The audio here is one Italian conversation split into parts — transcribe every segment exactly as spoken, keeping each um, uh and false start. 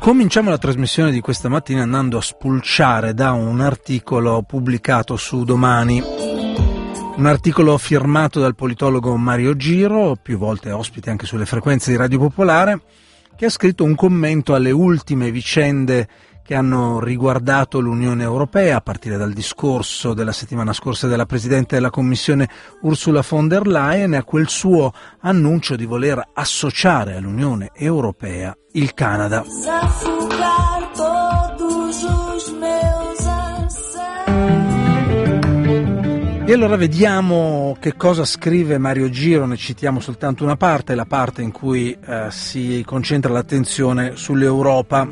Cominciamo la trasmissione di questa mattina andando a spulciare da un articolo pubblicato su Domani. Un articolo firmato dal politologo Mario Giro, più volte ospite anche sulle frequenze di Radio Popolare, che ha scritto un commento alle ultime vicende che hanno riguardato l'Unione Europea, a partire dal discorso della settimana scorsa della Presidente della Commissione Ursula von der Leyen e a quel suo annuncio di voler associare all'Unione Europea il Canada. E allora vediamo che cosa scrive Mario Giro, ne citiamo soltanto una parte, la parte in cui eh, si concentra l'attenzione sull'Europa.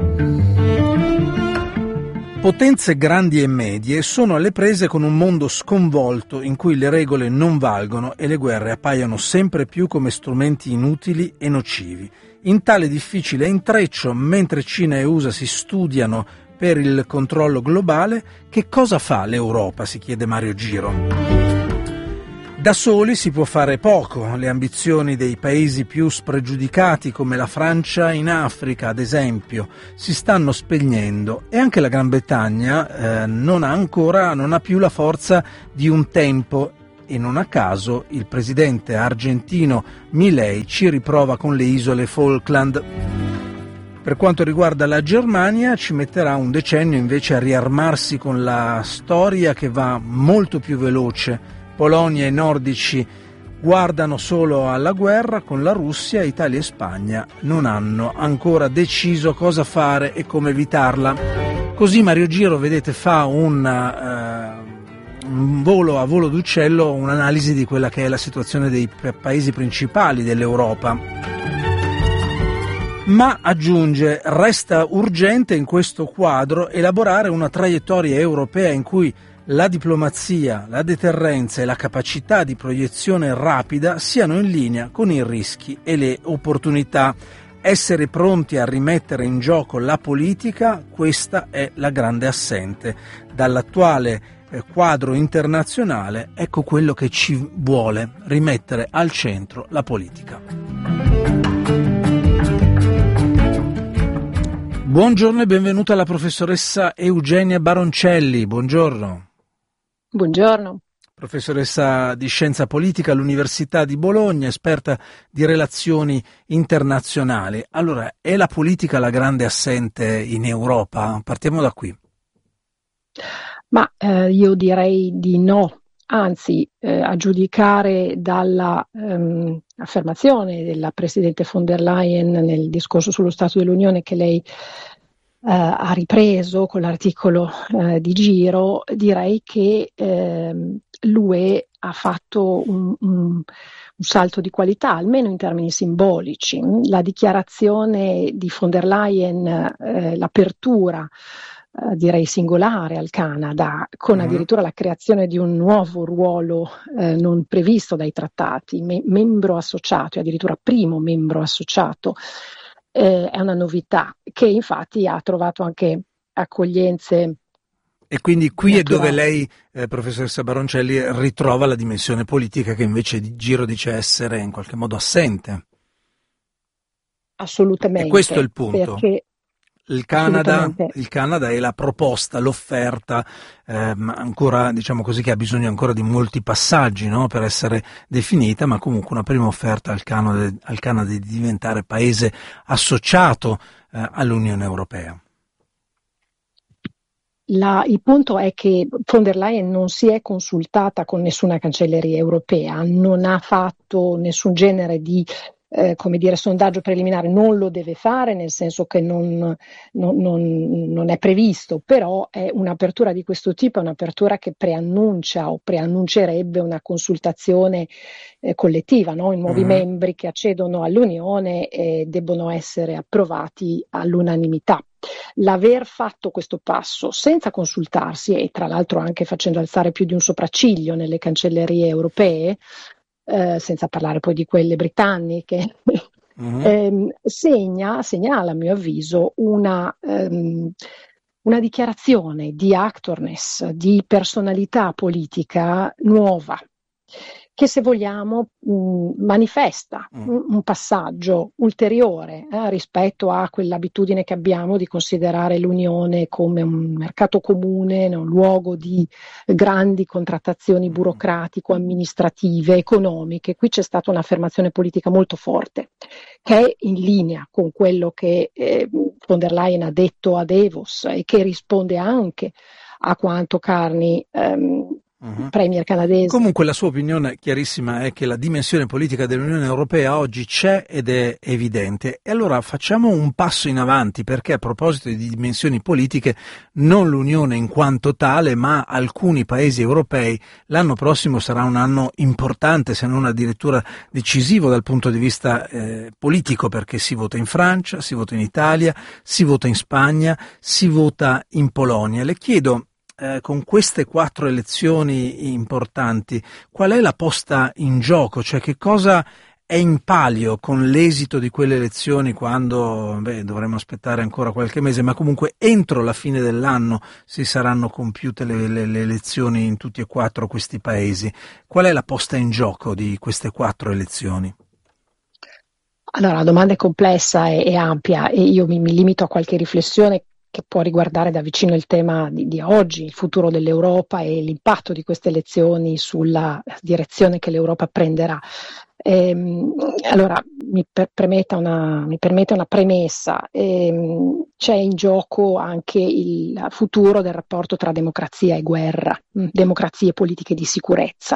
Potenze grandi e medie sono alle prese con un mondo sconvolto in cui le regole non valgono e le guerre appaiono sempre più come strumenti inutili e nocivi. In tale difficile intreccio, mentre Cina e U S A si studiano per il controllo globale, che cosa fa l'Europa? Si chiede Mario Giro. Da soli si può fare poco, le ambizioni dei paesi più spregiudicati come la Francia in Africa, ad esempio, si stanno spegnendo e anche la Gran Bretagna eh, non ha ancora, non ha più la forza di un tempo e non a caso il presidente argentino Milei ci riprova con le isole Falkland. Per quanto riguarda la Germania, ci metterà un decennio invece a riarmarsi con la storia che va molto più veloce. Polonia e nordici guardano solo alla guerra con la Russia, Italia e Spagna non hanno ancora deciso cosa fare e come evitarla. Così Mario Giro, vedete, fa un, uh, un volo a volo d'uccello, un'analisi di quella che è la situazione dei paesi principali dell'Europa. Ma aggiunge, resta urgente in questo quadro elaborare una traiettoria europea in cui la diplomazia, la deterrenza e la capacità di proiezione rapida siano in linea con i rischi e le opportunità. Essere pronti a rimettere in gioco la politica, questa è la grande assente. Dall'attuale eh, quadro internazionale, ecco quello che ci vuole, rimettere al centro la politica. Buongiorno e benvenuta alla professoressa Eugenia Baroncelli, buongiorno. Buongiorno. Professoressa di Scienza Politica all'Università di Bologna, esperta di relazioni internazionali. Allora, è la politica la grande assente in Europa? Partiamo da qui. Ma eh, io direi di no, anzi, eh, a giudicare dalla ehm, affermazione della Presidente von der Leyen nel discorso sullo Stato dell'Unione che lei Uh, ha ripreso con l'articolo uh, di Giro, direi che uh, l'U E ha fatto un, un, un salto di qualità, almeno in termini simbolici. La dichiarazione di von der Leyen, uh, l'apertura uh, direi singolare al Canada, con mm-hmm. addirittura la creazione di un nuovo ruolo uh, non previsto dai trattati, me- membro associato, e addirittura primo membro associato, Eh, è una novità che infatti ha trovato anche accoglienze. E quindi qui naturali. È dove lei, eh, professoressa Baroncelli, ritrova la dimensione politica che invece di Giro dice essere in qualche modo assente. Assolutamente. E questo è il punto. Perché il Canada, il Canada è la proposta, l'offerta, ehm, ancora, diciamo così, che ha bisogno ancora di molti passaggi, no, per essere definita, ma comunque una prima offerta al Canada, al Canada di diventare paese associato eh, all'Unione Europea. La, il punto è che von der Leyen non si è consultata con nessuna cancelleria europea, non ha fatto nessun genere di Eh, come dire, sondaggio preliminare, non lo deve fare, nel senso che non, non, non, non è previsto, però è un'apertura di questo tipo, è un'apertura che preannuncia o preannuncerebbe una consultazione eh, collettiva, no? I nuovi mm. membri che accedono all'Unione eh, debbono essere approvati all'unanimità. L'aver fatto questo passo senza consultarsi e tra l'altro anche facendo alzare più di un sopracciglio nelle cancellerie europee, Eh, senza parlare poi di quelle britanniche, mm-hmm. ehm, segna, segnala a mio avviso una, um, una dichiarazione di actorness, di personalità politica nuova, che se vogliamo mh, manifesta Mm. un, un passaggio ulteriore eh, rispetto a quell'abitudine che abbiamo di considerare l'Unione come un mercato comune, un luogo di grandi contrattazioni burocratico-amministrative, economiche. Qui c'è stata un'affermazione politica molto forte, che è in linea con quello che eh, von der Leyen ha detto a Davos e che risponde anche a quanto Carney, ehm, Mhm. premier canadese. Comunque la sua opinione chiarissima è che la dimensione politica dell'Unione Europea oggi c'è ed è evidente. E allora facciamo un passo in avanti, perché a proposito di dimensioni politiche, non l'Unione in quanto tale, ma alcuni paesi europei, l'anno prossimo sarà un anno importante, se non addirittura decisivo dal punto di vista eh, politico, perché si vota in Francia, si vota in Italia, si vota in Spagna, si vota in Polonia. Le chiedo, Eh, con queste quattro elezioni importanti, qual è la posta in gioco? Cioè, che cosa è in palio con l'esito di quelle elezioni, quando beh, dovremo aspettare ancora qualche mese, ma comunque entro la fine dell'anno si saranno compiute le, le, le elezioni in tutti e quattro questi paesi. Qual è la posta in gioco di queste quattro elezioni? Allora, la domanda è complessa e, e ampia e io mi, mi limito a qualche riflessione che può riguardare da vicino il tema di, di oggi, il futuro dell'Europa e l'impatto di queste elezioni sulla direzione che l'Europa prenderà. Ehm, allora, mi, per, permetta una, mi permette una premessa. Ehm, c'è in gioco anche il futuro del rapporto tra democrazia e guerra, mh, democrazie e politiche di sicurezza.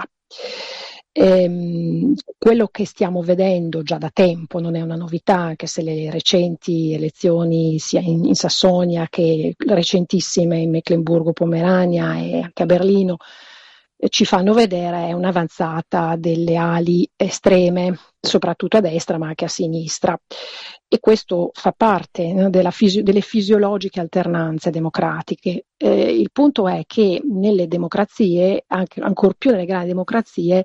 Ehm, quello che stiamo vedendo già da tempo non è una novità, anche se le recenti elezioni sia in, in Sassonia che recentissime in Meclemburgo-Pomerania e anche a Berlino eh, ci fanno vedere un'avanzata delle ali estreme, soprattutto a destra ma anche a sinistra. E questo fa parte no, della fisi- delle fisiologiche alternanze democratiche. Eh, il punto è che nelle democrazie, anche, ancor più nelle grandi democrazie,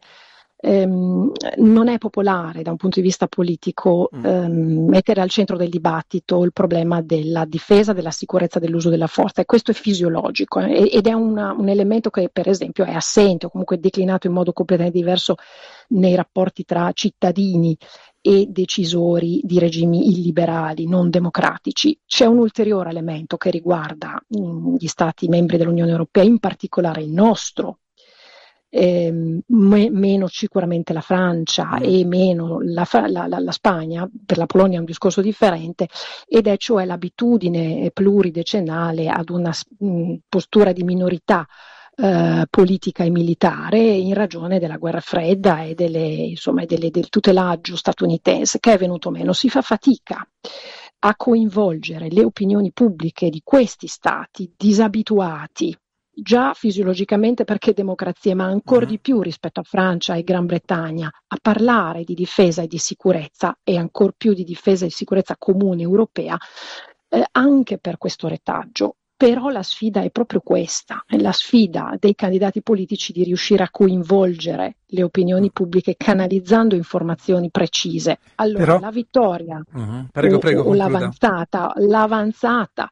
ehm, non è popolare da un punto di vista politico Mm. ehm, mettere al centro del dibattito il problema della difesa, della sicurezza, dell'uso della forza, e questo è fisiologico eh, ed è una, un elemento che per esempio è assente o comunque declinato in modo completamente diverso nei rapporti tra cittadini e decisori di regimi illiberali, non democratici. C'è un ulteriore elemento che riguarda mh, gli Stati membri dell'Unione Europea, in particolare il nostro, ehm, me- meno sicuramente la Francia Mm. e meno la, la, la, la Spagna. Per la Polonia è un discorso differente, ed è cioè l'abitudine pluridecennale ad una mh, postura di minorità eh, politica e militare in ragione della guerra fredda e delle, insomma, delle, del tutelaggio statunitense che è venuto meno. Si fa fatica a coinvolgere le opinioni pubbliche di questi stati disabituati già fisiologicamente perché democrazie, ma ancora Mm. di più rispetto a Francia e Gran Bretagna, a parlare di difesa e di sicurezza e ancor più di difesa e sicurezza comune europea, eh, anche per questo retaggio. Però la sfida è proprio questa, è la sfida dei candidati politici di riuscire a coinvolgere le opinioni pubbliche canalizzando informazioni precise. Allora, Però, la vittoria Mhm. Prego, o, prego, o concluda. l'avanzata, l'avanzata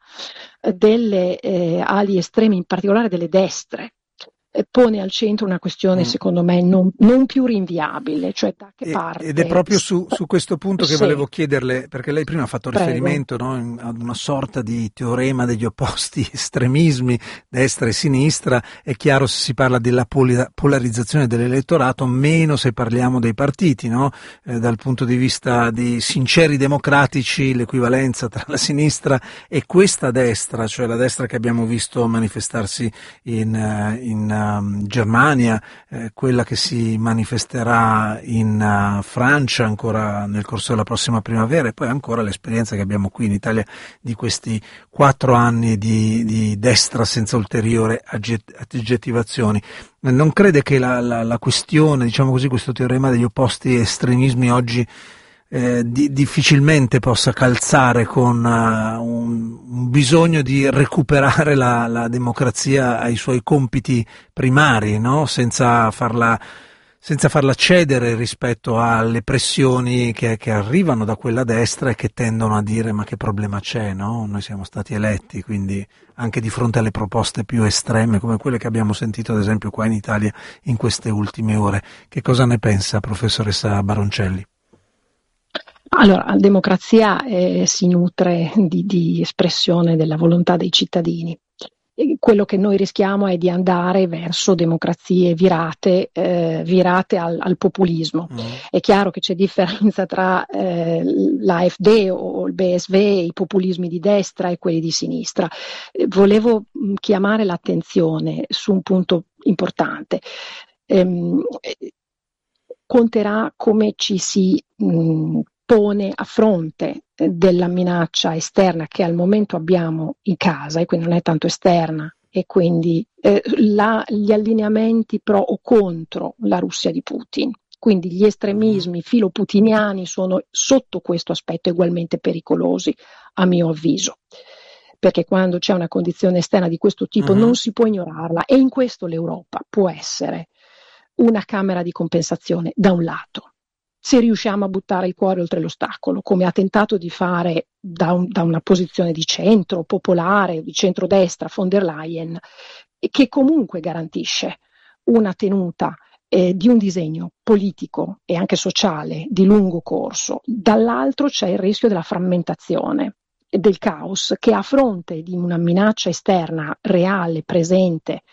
delle eh, ali estreme, in particolare delle destre, eh, pone al centro una questione, Mm. secondo me, non, non più rinviabile, cioè da che E- Ed è parte... proprio su, su questo punto che Sì, volevo chiederle, perché lei prima ha fatto prego. riferimento, no, in- ad una sorta di teorema degli opposti estremismi, destra e sinistra. È chiaro, se si parla della poli- polarizzazione dell'elettorato, meno se parliamo dei partiti, no? Eh, dal punto di vista di sinceri democratici, l'equivalenza tra la sinistra e questa destra, cioè la destra che abbiamo visto manifestarsi in, eh, in um, Germania, eh, quella che si manifesterà in uh, Francia ancora nel corso della prossima primavera, e poi ancora l'esperienza che abbiamo qui in Italia di questi quattro anni di, di destra senza ulteriore aggettivazioni. Non crede che la, la, la questione, diciamo così, questo teorema degli opposti estremismi oggi eh, di, difficilmente possa calzare con uh, un, un bisogno di recuperare la, la democrazia ai suoi compiti primari, no? Senza farla senza farla cedere rispetto alle pressioni che, che arrivano da quella destra e che tendono a dire ma che problema c'è, no? Noi siamo stati eletti, quindi anche di fronte alle proposte più estreme come quelle che abbiamo sentito ad esempio qua in Italia in queste ultime ore. Che cosa ne pensa, professoressa Baroncelli? Allora, la democrazia eh, si nutre di, di espressione della volontà dei cittadini. E quello che noi rischiamo è di andare verso democrazie virate, eh, virate al, al populismo. Mm. È chiaro che c'è differenza tra eh, l'A F D o il B S V, i populismi di destra e quelli di sinistra. Eh, volevo mh, chiamare l'attenzione su un punto importante. Ehm, conterà come ci si mh, pone a fronte della minaccia esterna che al momento abbiamo in casa, e quindi non è tanto esterna, e quindi eh, la, gli allineamenti pro o contro la Russia di Putin. Quindi gli estremismi filoputiniani sono sotto questo aspetto ugualmente pericolosi, a mio avviso, perché quando c'è una condizione esterna di questo tipo uh-huh. non si può ignorarla, e in questo l'Europa può essere una camera di compensazione da un lato, se riusciamo a buttare il cuore oltre l'ostacolo, come ha tentato di fare da, un, da una posizione di centro, popolare, di centrodestra, von der Leyen, che comunque garantisce una tenuta eh, di un disegno politico e anche sociale di lungo corso. Dall'altro c'è il rischio della frammentazione e del caos, che a fronte di una minaccia esterna reale, presente,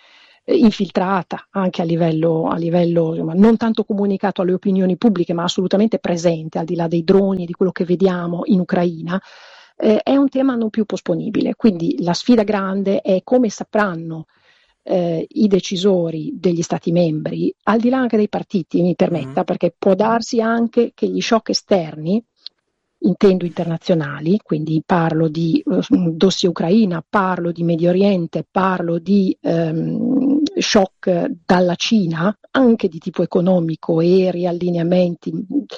infiltrata anche a livello, a livello insomma, non tanto comunicato alle opinioni pubbliche, ma assolutamente presente, al di là dei droni e di quello che vediamo in Ucraina, eh, è un tema non più posponibile. Quindi la sfida grande è come sapranno eh, i decisori degli Stati membri, al di là anche dei partiti, mi permetta, mm. perché può darsi anche che gli shock esterni, intendo internazionali, quindi parlo di uh, dossier Ucraina, parlo di Medio Oriente, parlo di um, shock dalla Cina, anche di tipo economico, e riallineamenti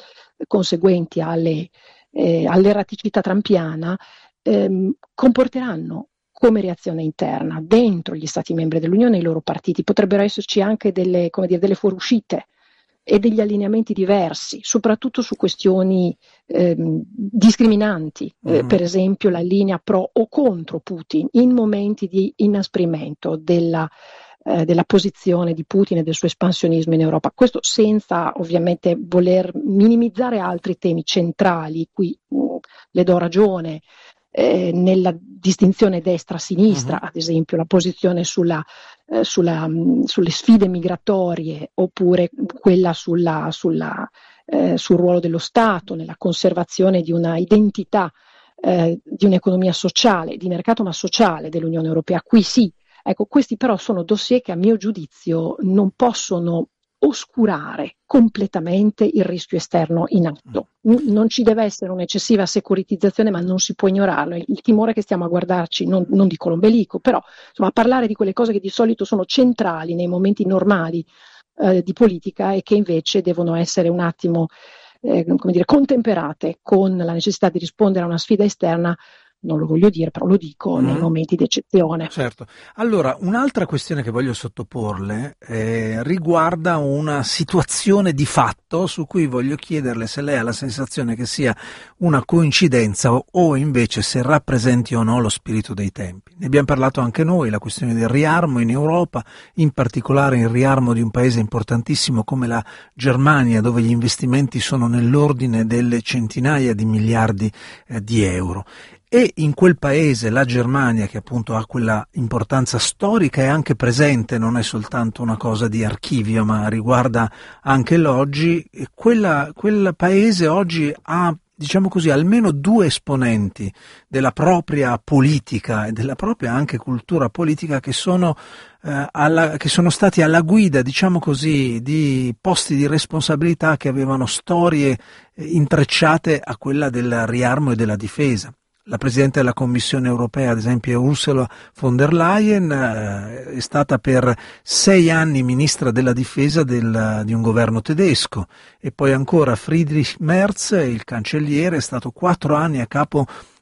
conseguenti alle, eh, all'erraticità trumpiana, ehm, comporteranno come reazione interna dentro gli Stati membri dell'Unione e i loro partiti. Potrebbero esserci anche delle, come dire, delle fuoriuscite e degli allineamenti diversi, soprattutto su questioni ehm, discriminanti, eh, uh-huh. per esempio la linea pro o contro Putin in momenti di inasprimento della, eh, della posizione di Putin e del suo espansionismo in Europa. Questo senza ovviamente voler minimizzare altri temi centrali, qui uh, le do ragione, Eh, nella distinzione destra-sinistra, uh-huh. ad esempio la posizione sulla, eh, sulla, mh, sulle sfide migratorie, oppure quella sulla, sulla, eh, sul ruolo dello Stato nella conservazione di una identità, eh, di un'economia sociale, di mercato ma sociale dell'Unione Europea. Qui sì, ecco, questi però sono dossier che a mio giudizio non possono oscurare completamente il rischio esterno in atto. Non ci deve essere un'eccessiva securitizzazione, ma non si può ignorarlo. Il timore che stiamo a guardarci, non, non dico l'ombelico, però insomma, a parlare di quelle cose che di solito sono centrali nei momenti normali eh, di politica, e che invece devono essere un attimo eh, come dire, contemperate con la necessità di rispondere a una sfida esterna. Non lo voglio dire, però lo dico mm. nei momenti di eccezione. Certo. Allora, un'altra questione che voglio sottoporle eh, riguarda una situazione di fatto su cui voglio chiederle se lei ha la sensazione che sia una coincidenza o, o invece se rappresenti o no lo spirito dei tempi. Ne abbiamo parlato anche noi, la questione del riarmo in Europa, in particolare il riarmo di un paese importantissimo come la Germania, dove gli investimenti sono nell'ordine delle centinaia di miliardi eh, di euro. E in quel paese, la Germania, che appunto ha quella importanza storica e anche presente, non è soltanto una cosa di archivio, ma riguarda anche l'oggi, quella, quel paese oggi ha, diciamo così, almeno due esponenti della propria politica e della propria anche cultura politica che sono, eh, alla, che sono stati alla guida, diciamo così, di posti di responsabilità che avevano storie eh, intrecciate a quella del riarmo e della difesa. La Presidente della Commissione europea, ad esempio Ursula von der Leyen, eh, è stata per sei anni ministra della difesa del, di un governo tedesco, e poi ancora Friedrich Merz, il cancelliere, è stato quattro anni a capo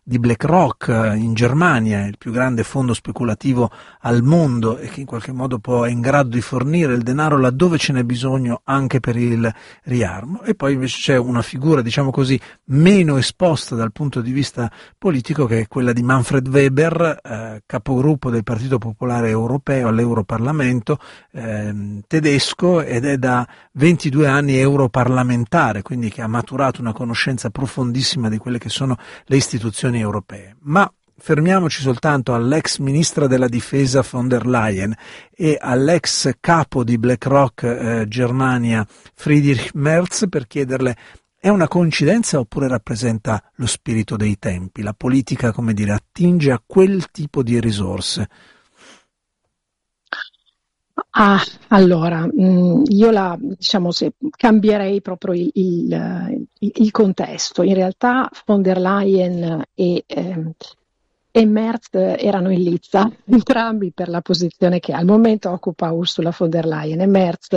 di BlackRock in Germania, il più grande fondo speculativo al mondo e che in qualche modo può è in grado di fornire il denaro laddove ce n'è bisogno anche per il riarmo. E poi invece c'è una figura, diciamo così, meno esposta dal punto di vista politico, che è quella di Manfred Weber, eh, capogruppo del Partito Popolare Europeo all'Europarlamento, eh, tedesco, ed è da ventidue anni europarlamentare, quindi che ha maturato una conoscenza profondissima di quelle che sono le istituzioni europee. Ma fermiamoci soltanto all'ex ministra della difesa von der Leyen e all'ex capo di BlackRock eh, Germania Friedrich Merz per chiederle: è una coincidenza oppure rappresenta lo spirito dei tempi? La politica, come dire, attinge a quel tipo di risorse? Ah, allora, io la, diciamo, se cambierei proprio il, il, il contesto. In realtà von der Leyen e, eh, e Merz erano in lizza, entrambi per la posizione che al momento occupa Ursula von der Leyen, e Merz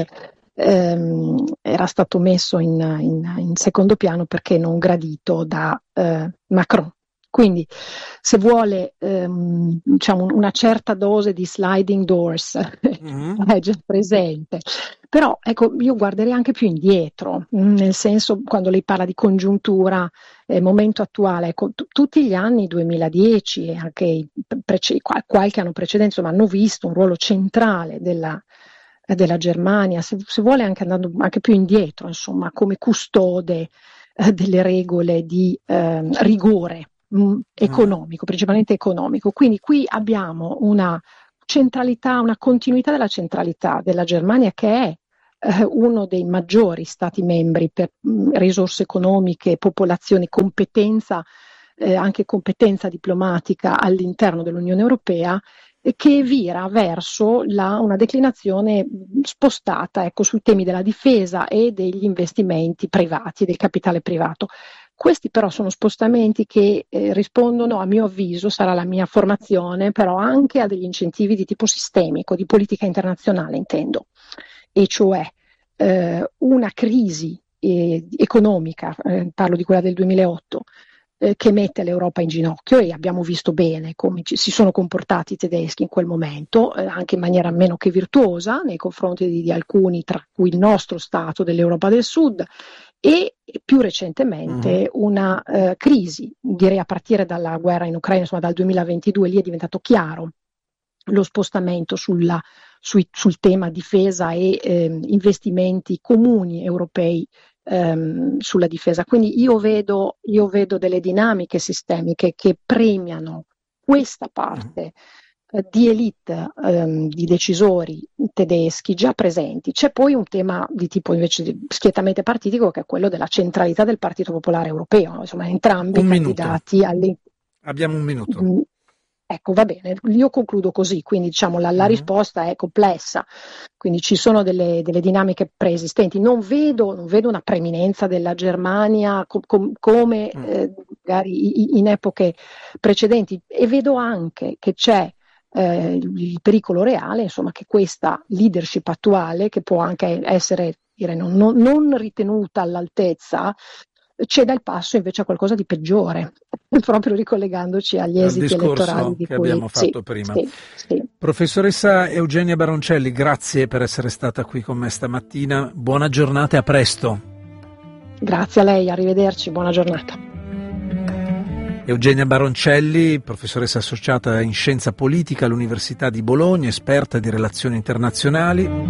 ehm, era stato messo in, in, in secondo piano perché non gradito da eh, Macron. Quindi se vuole ehm, diciamo una certa dose di sliding doors mm-hmm. è già presente, però ecco, io guarderei anche più indietro, nel senso, quando lei parla di congiuntura, eh, momento attuale, ecco, t- tutti gli anni duemiladieci e anche prece- qualche anno precedente, insomma, hanno visto un ruolo centrale della, della Germania, se, se vuole anche andando anche più indietro, insomma, come custode eh, delle regole di eh, rigore economico, principalmente economico. Quindi qui abbiamo una centralità, una continuità della centralità della Germania, che è eh, uno dei maggiori stati membri per mh, risorse economiche, popolazione, competenza, eh, anche competenza diplomatica all'interno dell'Unione Europea, eh, che vira verso la, una declinazione spostata, ecco, sui temi della difesa e degli investimenti privati, del capitale privato. Questi però sono spostamenti che eh, rispondono, a mio avviso, sarà la mia formazione, però anche a degli incentivi di tipo sistemico, di politica internazionale intendo, e cioè eh, una crisi eh, economica, eh, parlo di quella del duemilaotto, eh, che mette l'Europa in ginocchio, e abbiamo visto bene come ci, si sono comportati i tedeschi in quel momento, eh, anche in maniera meno che virtuosa nei confronti di, di alcuni, tra cui il nostro Stato dell'Europa del Sud, e più recentemente una eh, crisi, direi a partire dalla guerra in Ucraina, insomma dal duemilaventidue, lì è diventato chiaro lo spostamento sulla, sui, sul tema difesa e eh, investimenti comuni europei ehm, sulla difesa. Quindi io vedo, io vedo delle dinamiche sistemiche che premiano questa parte di elite ehm, di decisori tedeschi già presenti. C'è poi un tema di tipo invece di schiettamente partitico, che è quello della centralità del Partito Popolare Europeo, insomma entrambi un candidati alle... Abbiamo un minuto. Mm, ecco, va bene, io concludo così, quindi diciamo la, la mm. risposta è complessa, quindi ci sono delle, delle dinamiche preesistenti. Non vedo, non vedo una preeminenza della Germania com, com, come mm. eh, magari in epoche precedenti, e vedo anche che c'è Eh, il pericolo reale, insomma, che questa leadership attuale, che può anche essere dire, non, non, non ritenuta all'altezza, ceda il passo invece a qualcosa di peggiore, proprio ricollegandoci agli al esiti elettorali di che cui abbiamo fatto sì, prima. Sì, sì. Professoressa Eugenia Baroncelli, grazie per essere stata qui con me stamattina. Buona giornata e a presto. Grazie a lei, arrivederci, buona giornata. Eugenia Baroncelli, professoressa associata in scienza politica all'Università di Bologna, esperta di relazioni internazionali.